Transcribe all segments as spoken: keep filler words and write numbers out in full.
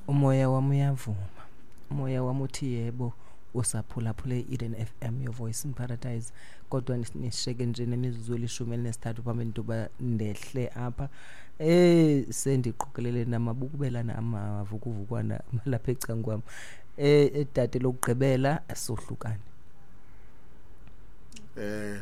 Umoya wami uyavuma. Umoya wami uthi yebo usaphula phule Eden F M, your voice in paradise. Kodwa nisisheke nje nemizuzu elishumi elinesithathu phambi ba ndehle apha. Eh sendiqokelele namabukubela namavukuvukwana lapha ecangwami. Eh edade lokugqibela asohlukane. Eh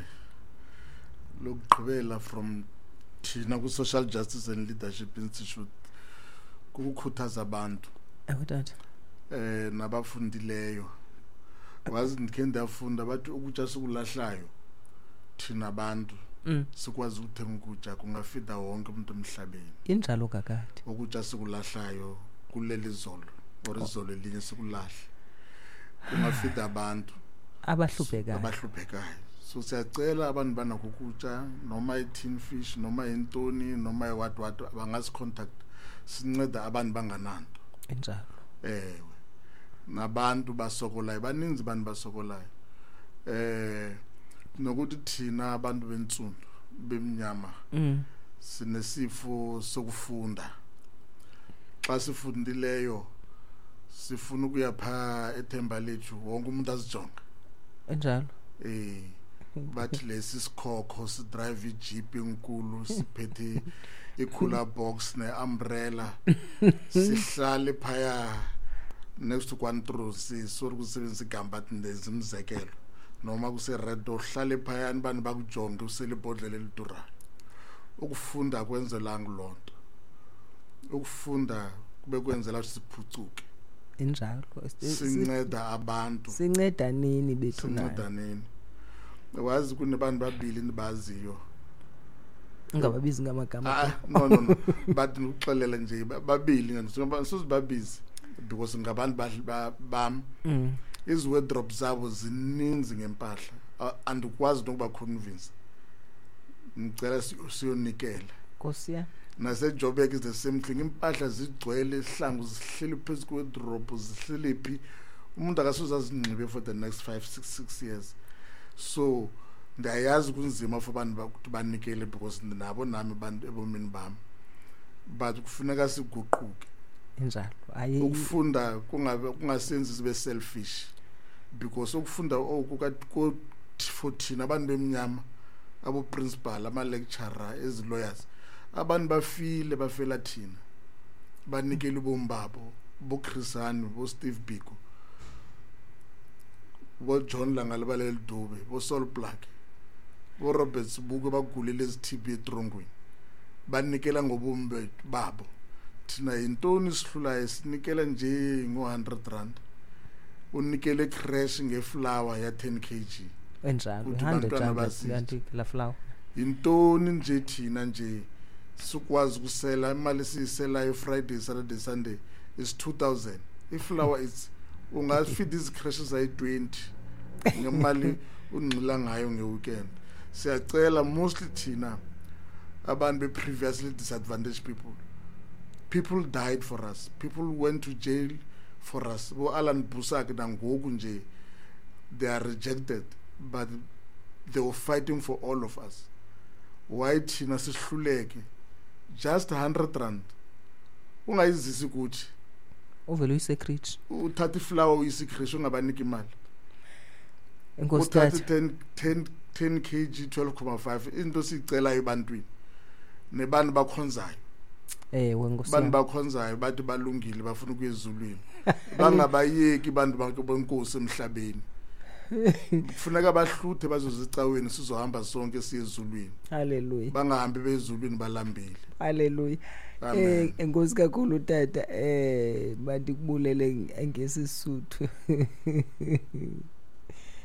lokugqibela from thina ku Social Justice and Leadership Institute ukukhuthaza abantu. Awudade. Eh nabafundileyo. Wazi ndike ndafunda bathi ukutya sikulahlayo thina abantu sikwazi ukuthenga ukutya kungafida wonke umuntu emhlabeni. Injalo kakade. Ukutya sikulahlayo kuleli zolo or izolo elinye sikulahle. Kungafida abantu abahluphekayo. Abahluphekayo. So siyacela abantu banakho ukutya noma i-tin fish noma intoni noma what what bangasi contact sinceda abantu bangananto. Injalo. Ewe. Nabantu basokolayo baninzi abantu basokolayo. Eh nokuthi thina abantu bentsundu bemnyama mm. sinesifo sokufunda. Xa sifundileyo sifuna ukuya pha ethemba lethu wonke umuntu azijonga. Enjalo. Eh bathi lesi sikhokho si drive i-jeep enkulu siphethe i-cooler box ne-umbrella sihlale phaya next to Kwantro sisori kusebenzisa igamba ndezi umzekelo noma kuse red ohlale phaya abantu bakujonge usele ibhodlela elidura. Ukufunda kwenzela ngilonto. Ukufunda kube kwenzela siphucuke. Injalo. Sinceda abantu. Sinceda nini bethu nayo? Sinceda nini? Wazi kunebantu babili nibaziyo. Ungababizi ngamagama. Ah no no no. Bathi ukuxelela nje babili ngani sizibabizi because ngabantu bam. Mm. Iz wardrobe zabo zininzi ngempahla andikwazi nokuba convince. Ngicela siyonikela. Nkosiya. Nase Joburg is the same thing. Impahla zigcwele ihlangu zihleli phezu kwedrop zihleli phi. Umuntu akasuza zinxibe for the next five six six years. So ndayazi kunzima for abantu ukuthi banikele because nabo nami abantu ebomini bami. But kufuneka siguquke. Injalo. Ayi ukufunda kungabe kungasenzi sibe selfish because ukufunda okukathi for thina abantu bemnyama abo principal ama lecturer as lawyers abantu bafile bafela thina banikele bombabo bo Chrisani bo Steve Biko bo John Langalibalele Dube bo Sol Black bo Robert Sibuko bagulile ezi-T B etrongweni banikela ngobombe babo. Thina intoni sihlulayo sinikela nje ngo one hundred rand. Unikele crash ngeflower ya ten kilograms. Enjalo one hundred rand la flower. Intoni nje thina nje sikwazi kusela imali siyiselayo Friday Saturday Sunday is two thousand. Iflower is ungafeed these crashes ay twenty ngemali unqila ngayo ngeweekend. Siyacela mostly thina abantu be previously disadvantaged people. People died for us. People went to jail for us. Bo Alan Busak nangoku nje they are rejected but they were fighting for all of us. Why thina sihluleke just one hundred rand ungayizisi ukuthi ovelo isecret uthatha iflower uyisecret ungabaniki imali enkosithatha ten ten ten kilograms twelve point five into sicela ebantwini nebantu bakhonzayo. Eh wenkosi bantu bakhonzayo bathi balungile bafuna ukuyezulwini bangabayeki bantu bonke bonkosi emhlabeni. Kufuneka bahluthe bazozicaweni sizohamba sonke siyezulwini. Haleluya. Bangahambi bezulwini balambile. Haleluya. Eh enkosi kakhulu tata eh bandikubulele ngesisuthu.